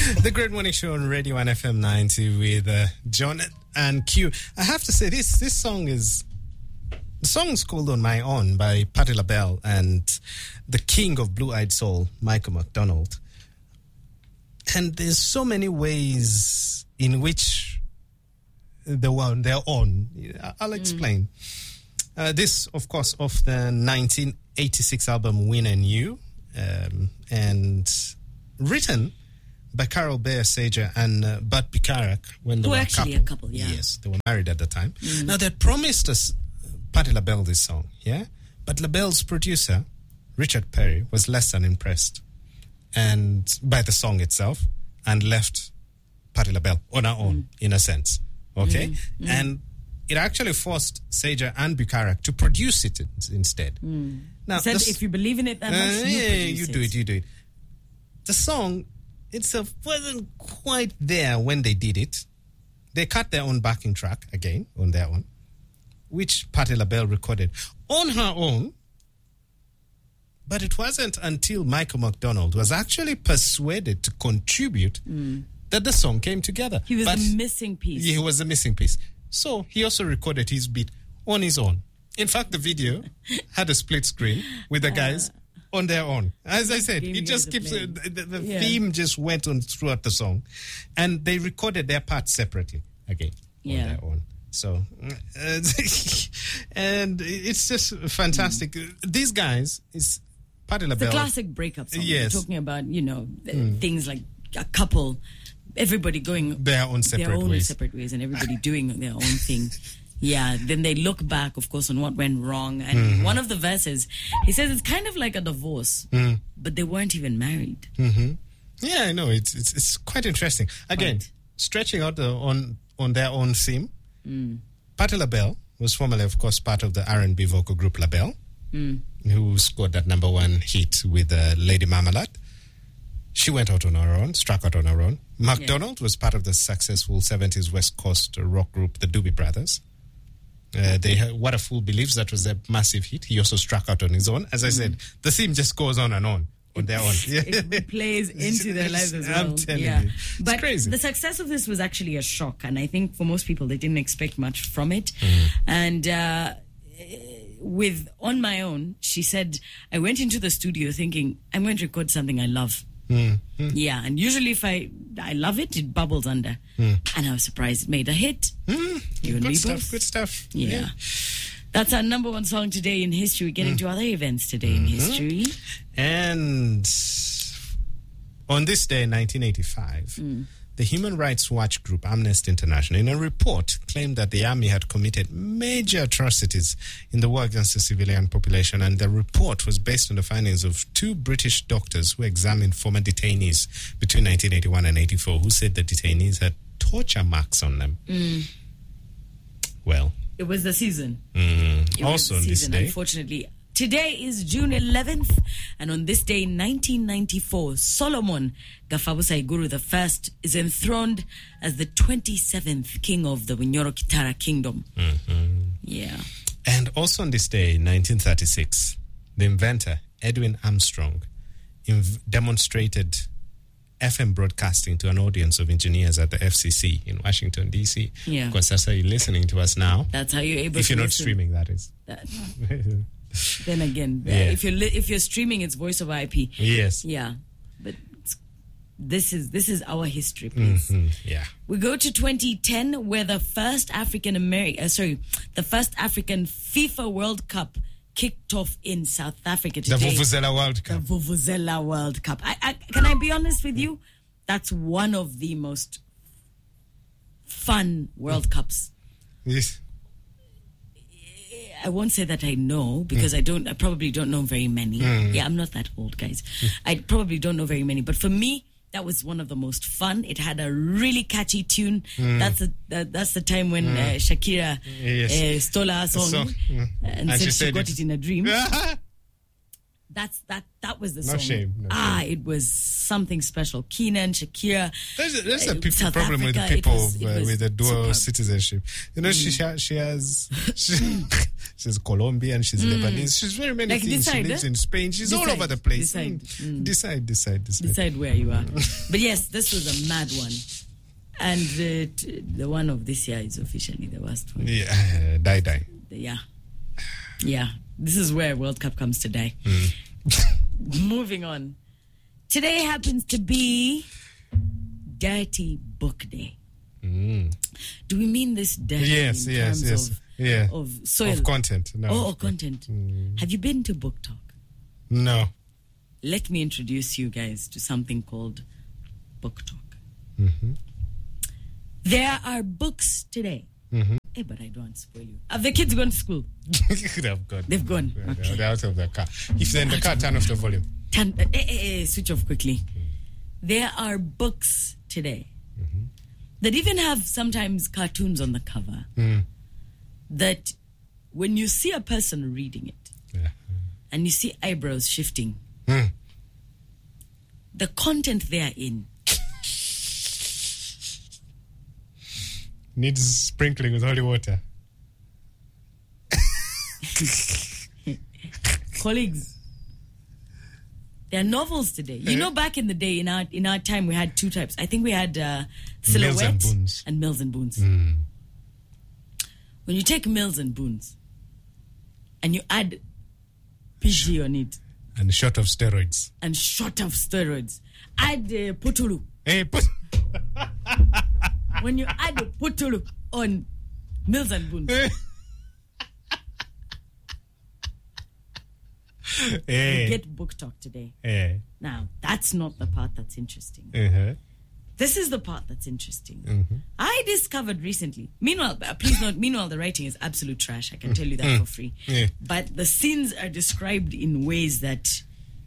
The Great Morning Show on Radio 1 FM 90 with John and Q. I have to say, this song is... The song is called On My Own by Patti LaBelle and the king of Blue-Eyed Soul, Michael McDonald. And there's so many ways in which they were on their own. I'll explain. This, of course, of the 1986 album Win and You, and written by Carol Bayer Sager and Bud Bikarak when they were actually a couple, yeah. Yes, they were married at the time. Now, they promised us Patti LaBelle this song, yeah? But LaBelle's producer, Richard Perry, was less than impressed and by the song itself and left Patti LaBelle on her own, in a sense, okay? And it actually forced Sager and Bikarak to produce it instead. Now, said, if you believe in it, then you do it. The song itself wasn't quite there when they did it. They cut their own backing track again on their own, which Patti LaBelle recorded on her own. But it wasn't until Michael McDonald was actually persuaded to contribute that the song came together. He was the missing piece. Yeah, he was the missing piece. So he also recorded his beat on his own. In fact, the video had a split screen with the guys on their own. As I said, it just keeps... The theme just went on throughout the song. And they recorded their parts separately again on their own. So, and it's just fantastic. These guys is Patti LaBelle. The classic breakup song. Yes. We're talking about, things like a couple, everybody going their own separate ways and everybody doing their own thing. Yeah, then they look back, of course, on what went wrong. And one of the verses, he says it's kind of like a divorce, but they weren't even married. Yeah, I know. It's quite interesting. Again, stretching out on their own theme. Patti LaBelle was formerly, of course, part of the R&B vocal group LaBelle, who scored that number one hit with Lady Marmalade. She went out on her own, struck out on her own. McDonald was part of the successful 70s West Coast rock group, the Doobie Brothers. What a Fool Believes, that was a massive hit. He also struck out on his own. As I said, the theme just goes on and on their own. It plays into their lives as well. I'm telling you. But crazy. The success of this was actually a shock. And I think for most people, they didn't expect much from it. And with On My Own, she said, I went into the studio thinking, I'm going to record something I love. Yeah, and usually if I love it, it bubbles under. And I was surprised it made a hit. Good stuff. Yeah. That's our number one song today in history. We get into other events today in history. And on this day in 1985, the Human Rights Watch group Amnesty International, in a report, claimed that the army had committed major atrocities in the war against the civilian population. And the report was based on the findings of two British doctors who examined former detainees between 1981 and 84, who said the detainees had torture marks on them. Well, it was the season. Also on this day, unfortunately. Today is June 11th, and on this day in 1994, Solomon Gafabusa Iguru I is enthroned as the 27th king of the Winyoro Kitara Kingdom. Yeah. And also on this day in 1936, the inventor, Edwin Armstrong, demonstrated FM broadcasting to an audience of engineers at the FCC in Washington, D.C. Yeah. Because that's how you're listening to us now. That's how you're able to if you're not streaming, that is. Then again, if you're streaming, it's voice over IP. Yes. Yeah. But this is our history, please. Yeah. We go to 2010, where the first African FIFA World Cup kicked off in South Africa today. The Vuvuzela World Cup. The Vuvuzela World Cup. Can I be honest with you? That's one of the most fun World Cups. Yes. I won't say that I know, because I probably don't know very many. Yeah, I'm not that old, guys. I probably don't know very many. But for me, that was one of the most fun. It had a really catchy tune. That's the time when Shakira stole our song and said she got it in a dream. That was the song. No shame. It was something special. Keenan, Shakira. There's a South problem with the Africa, people it was with the dual superb. citizenship. You know, she's Colombian, she's Lebanese, she's very many Like, things. decide, she lives eh? in Spain. She's all Decide, over the place. decide. Decide. Where you are. But yes, this was a mad one. And the one of this year is officially the worst one. Yeah, die. Yeah. This is where World Cup comes to die. Moving on. Today happens to be Dirty Book Day. Do we mean this dirty Yes. of soil? Of content. No. Content. Have you been to Book Talk? No. Let me introduce you guys to something called Book Talk. There are books today. Hey, but I don't want to spoil you. Have the kids gone to school? They've gone. They've gone. Okay. They're out of the car. If they're in the car, turn off the volume. Switch off quickly. There are books today that even have sometimes cartoons on the cover that when you see a person reading it and you see eyebrows shifting, the content they are in needs sprinkling with holy water. Colleagues, there are novels today. You know, back in the day, in our time, we had two types. I think we had Silhouette and Mills and Boons. When you take Mills and Boons and you add PG on it, and a shot of steroids, add Putulu. Hey, When you add Putulu on Mills and Boons, you get Book Talk today. Now, that's not the part that's interesting. This is the part that's interesting. I discovered recently. Meanwhile, please note, the writing is absolute trash. I can tell you that for free. But the scenes are described in ways that...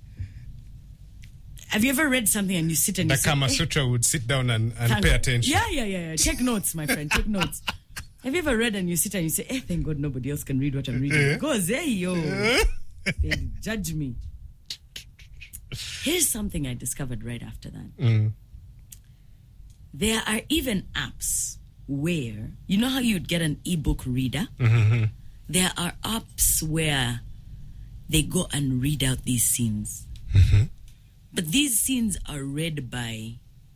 Have you ever read something and you sit and the you say... Kama Sutra would sit down and pay attention. Yeah. Take notes, my friend. Take notes. Have you ever read and you sit and you say, thank God nobody else can read what I'm reading. Because, they judge me. Here's something I discovered right after that. There are even apps where, you know how you'd get an ebook reader? There are apps where they go and read out these scenes. But these scenes are read by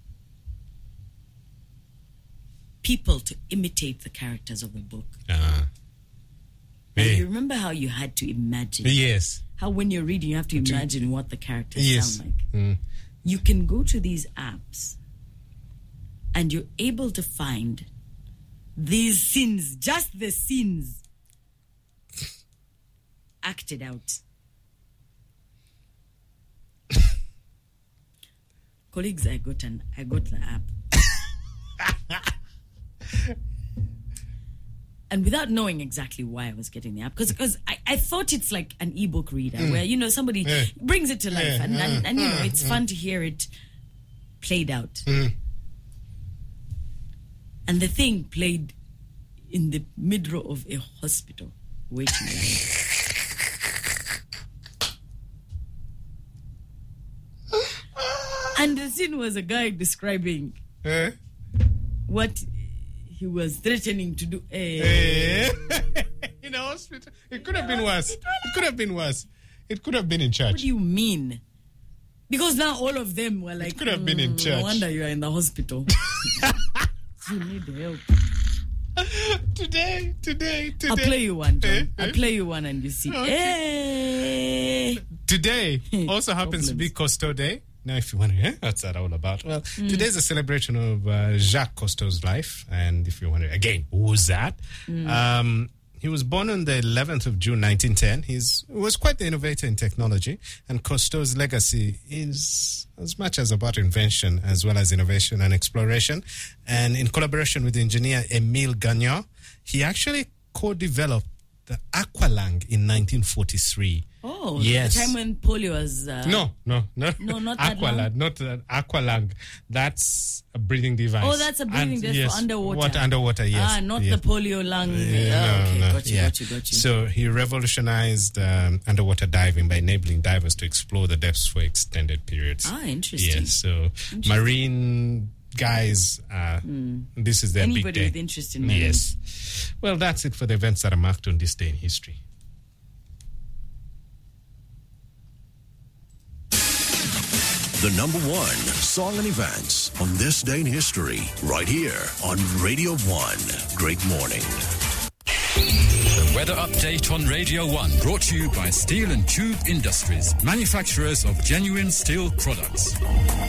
people to imitate the characters of the book. You remember how you had to imagine? Yes. How when you're reading, you have to imagine what the characters sound like. You can go to these apps and you're able to find these scenes, just the scenes, acted out. Colleagues, I got the app. And without knowing exactly why I was getting the app, because I thought it's like an ebook reader where, somebody brings it to life and it's fun to hear it played out. And the thing played in the middle of a hospital waiting line. And the scene was a guy describing what he was threatening to do. In a hospital. It could have been worse. It could have been in church. What do you mean? Because now all of them were like, it could have been in church. No wonder you are in the hospital. You need help. Today. I'll play you one, John. I'll play you one and you see. Okay. Today also happens to be Cousteau Day. Now, if you wonder, what's that all about? Well, today's a celebration of Jacques Cousteau's life. And if you wonder, again, who's that? He was born on the 11th of June, 1910. He was quite the innovator in technology. And Cousteau's legacy is as much as about invention as well as innovation and exploration. And in collaboration with the engineer Émile Gagnon, he actually co-developed the Aqualung in 1943. Oh, yes. The time when polio was... No, not Aqualung. Not Aqualung. That's a breathing device. Oh, that's a breathing device for underwater. Underwater, yes. Not the polio lung. Got you. So he revolutionized underwater diving by enabling divers to explore the depths for extended periods. Interesting. Yes, so marine guys, this is their big day. Anybody with interest in marine. Yes. Well, that's it for the events that are marked on this day in history. The number one song and events on this day in history, right here on Radio 1. Great morning. The weather update on Radio 1, brought to you by Steel and Tube Industries, manufacturers of genuine steel products.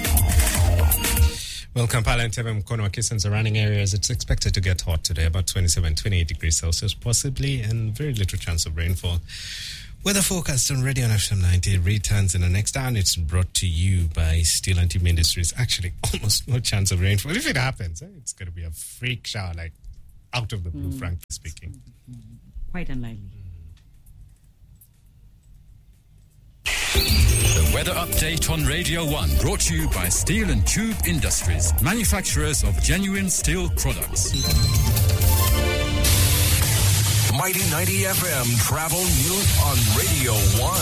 Well, Kampala and Tebe Mkono and surrounding areas, it's expected to get hot today, about 27, 28 degrees Celsius possibly, and very little chance of rainfall. Weather forecast on Radio FM 90 returns in the next hour, and it's brought to you by Steel and Tube Industries. Actually, almost no chance of rainfall. If it happens, it's going to be a freak shower, like out of the blue, frankly speaking. Quite unlikely. The weather update on Radio 1, brought to you by Steel and Tube Industries, manufacturers of genuine steel products. Mighty 90 FM Travel News on Radio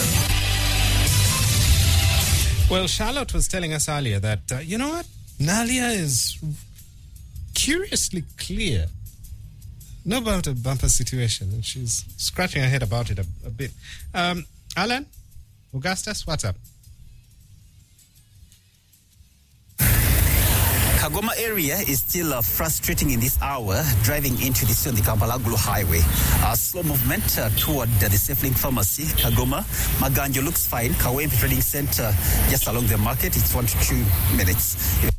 1. Well, Charlotte was telling us earlier that, you know what? Nalia is curiously clear. No about a bumper situation, and she's scratching her head about it a bit. Alan? Augustus, what's up? Kagoma area is still frustrating in this hour, driving into the Kampala-Gulu Highway. Slow movement toward the Saflink Pharmacy, Kagoma. Maganjo looks fine. Kawempe Trading Center, just along the market, it's 1 to 2 minutes.